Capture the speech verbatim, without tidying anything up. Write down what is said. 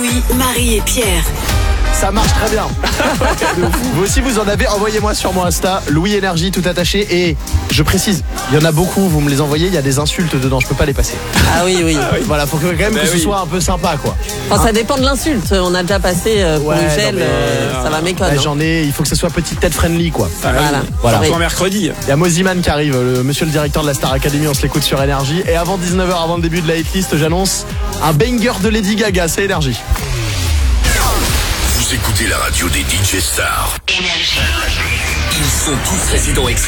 Louis, Marie et Pierre. Ça marche très bien. Vous aussi vous en avez, envoyez-moi sur mon Insta, Louis Énergie tout attaché. Et je précise, il y en a beaucoup, vous me les envoyez, il y a des insultes dedans, je peux pas les passer. Ah oui, oui. Ah oui. Voilà, faut que, quand même Ben que oui. ce soit un peu sympa quoi. Enfin, ça dépend de l'insulte. On a déjà passé euh, pour Ouais, le gel, non, mais, euh, ça va méconne. Ouais, hein. j'en ai, il faut que ce soit petite tête friendly quoi. Ah, Voilà. oui. Voilà. Surtout en mercredi. Il y a Moziman qui arrive, le monsieur le directeur de la Star Academy, on se l'écoute sur Énergie. Et avant dix-neuf heures, avant le début de la hitlist, j'annonce un banger de Lady Gaga, c'est Énergie. Vous écoutez la radio des D J stars. Énergie. Ils sont tous résidents extra.